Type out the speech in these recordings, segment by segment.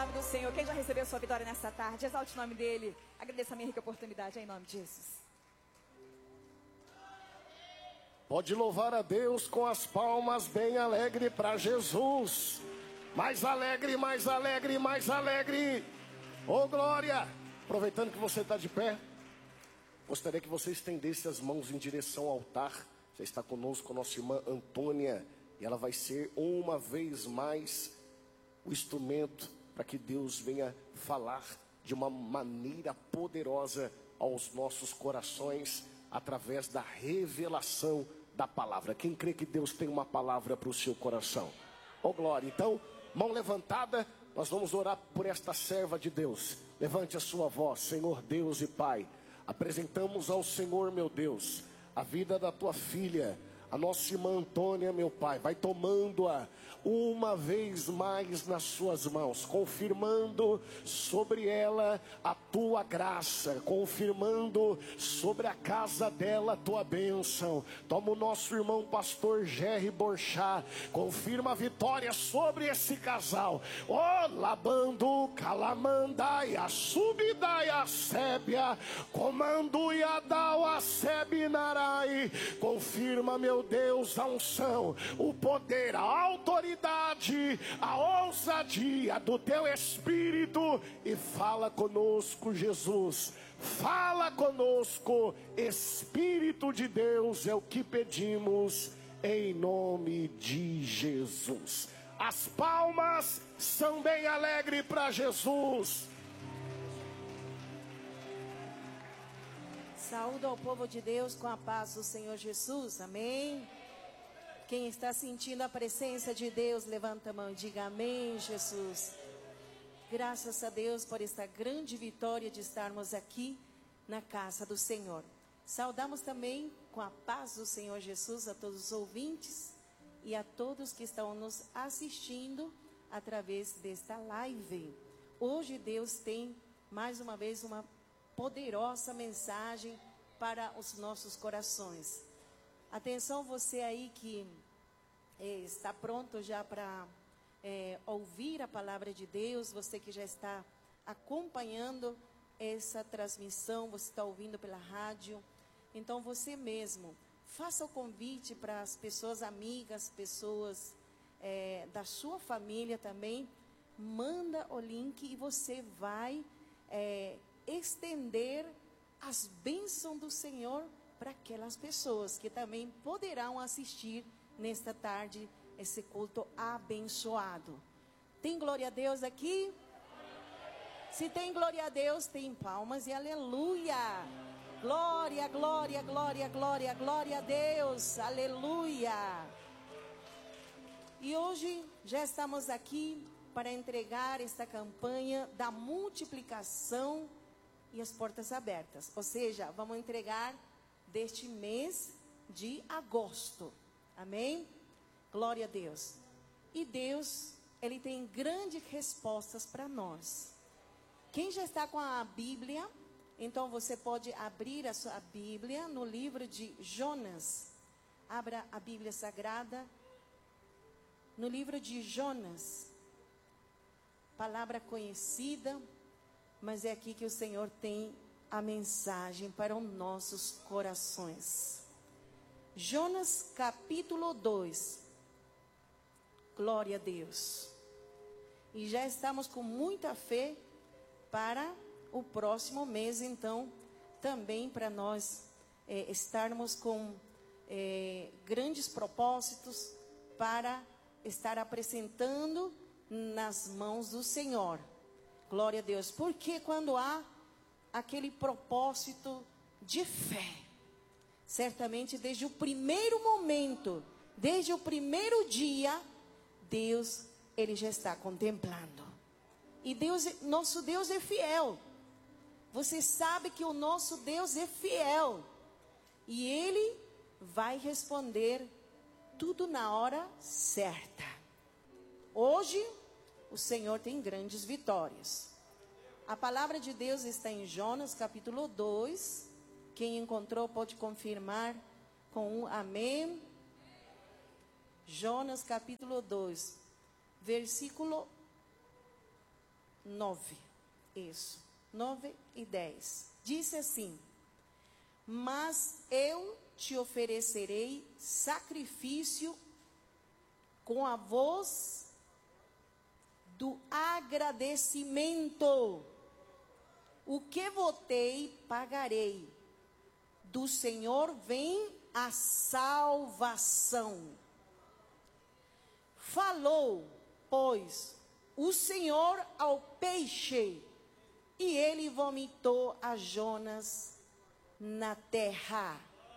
nome do Senhor. Quem já recebeu sua vitória nessa tarde, exalte o nome dele. Agradeça a minha rica oportunidade em nome de Jesus. Pode louvar a Deus com as palmas bem alegre para Jesus. Mais alegre, mais alegre, mais alegre. Oh glória! Aproveitando que você está de pé, gostaria que você estendesse as mãos em direção ao altar. Já está conosco a nossa irmã Antônia, e ela vai ser uma vez mais o instrumento para que Deus venha falar de uma maneira poderosa aos nossos corações, através da revelação da palavra. Quem crê que Deus tem uma palavra para o seu coração? Oh glória! Então, mão levantada, nós vamos orar por esta serva de Deus. Levante a sua voz. Senhor Deus e Pai, apresentamos ao Senhor, meu Deus, a vida da tua filha, a nossa irmã Antônia, meu Pai. Vai tomando-a uma vez mais nas suas mãos, confirmando sobre ela a tua graça, confirmando sobre a casa dela a tua bênção. Toma o nosso irmão pastor Jerry Borchá, confirma a vitória sobre esse casal. Oh, labando, calamandai, a subidai, a sébia, comando e adau, a sebinarai. Confirma, meu Deus, a unção, o poder, a autoridade, a ousadia do teu Espírito, e fala conosco, Jesus. Fala conosco, Espírito de Deus, é o que pedimos em nome de Jesus. As palmas são bem alegres para Jesus. Saúdo ao povo de Deus com a paz do Senhor Jesus, amém? Quem está sentindo a presença de Deus, levanta a mão e diga amém, Jesus. Graças a Deus por esta grande vitória de estarmos aqui na casa do Senhor. Saudamos também com a paz do Senhor Jesus a todos os ouvintes e a todos que estão nos assistindo através desta live. Hoje Deus tem mais uma vez uma poderosa mensagem para os nossos corações. Atenção, você aí que está pronto já para ouvir a palavra de Deus, você que já está acompanhando essa transmissão, você está ouvindo pela rádio, então você mesmo, faça o convite para as pessoas amigas, pessoas da sua família também, manda o link e você vai estender as bênçãos do Senhor para aquelas pessoas que também poderão assistir nesta tarde esse culto abençoado. Tem glória a Deus aqui? Se tem glória a Deus, tem palmas e aleluia. Glória, glória, glória, glória, glória a Deus, aleluia. E hoje já estamos aqui para entregar esta campanha da multiplicação e as portas abertas. Ou seja, vamos entregar deste mês de agosto. Amém? Glória a Deus. E Deus, Ele tem grandes respostas para nós. Quem já está com a Bíblia, então você pode abrir a sua Bíblia no livro de Jonas. Abra a Bíblia Sagrada no livro de Jonas. Palavra conhecida, mas é aqui que o Senhor tem a mensagem para os nossos corações. Jonas capítulo 2. Glória a Deus. E já estamos com muita fé para o próximo mês, então, também para nós estarmos com grandes propósitos para estar apresentando nas mãos do Senhor. Glória a Deus. Porque quando há aquele propósito de fé, certamente desde o primeiro momento, desde o primeiro dia, Deus, Ele já está contemplando. E Deus, nosso Deus é fiel. Você sabe que o nosso Deus é fiel. E Ele vai responder tudo na hora certa. Hoje, o Senhor tem grandes vitórias. A palavra de Deus está em Jonas capítulo 2. Quem encontrou pode confirmar com um amém. Jonas capítulo 2, versículo 9. Isso. 9 e 10. Disse assim: mas eu te oferecerei sacrifício com a voz do agradecimento. O que votei, pagarei. Do Senhor vem a salvação. Falou, pois, o Senhor ao peixe, e ele vomitou a Jonas na terra.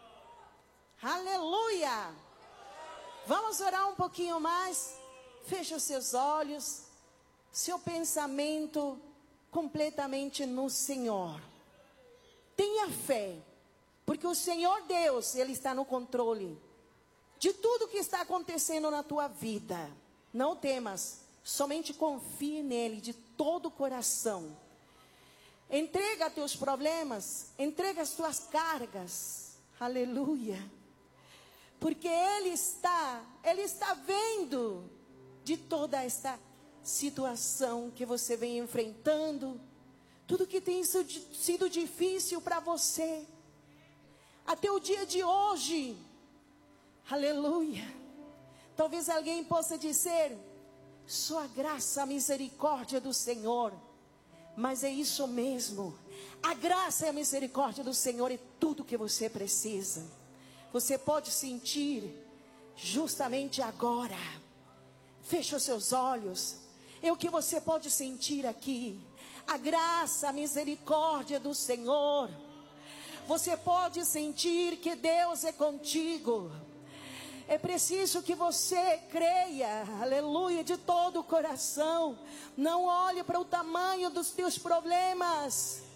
Aleluia! Vamos orar um pouquinho mais? Feche os seus olhos, seu pensamento completamente no Senhor. Tenha fé, porque o Senhor Deus, Ele está no controle de tudo que está acontecendo na tua vida. Não temas, somente confie nele de todo o coração. Entrega teus problemas, entrega as tuas cargas. Aleluia. Porque Ele está vendo de toda esta situação que você vem enfrentando, tudo que tem sido difícil para você, até o dia de hoje. Aleluia. Talvez alguém possa dizer: sua graça, a misericórdia do Senhor. Mas é isso mesmo. A graça e a misericórdia do Senhor é tudo que você precisa. Você pode sentir justamente agora. Feche os seus olhos. É o que você pode sentir aqui. A graça, a misericórdia do Senhor. Você pode sentir que Deus é contigo. É preciso que você creia, aleluia, de todo o coração. Não olhe para o tamanho dos teus problemas.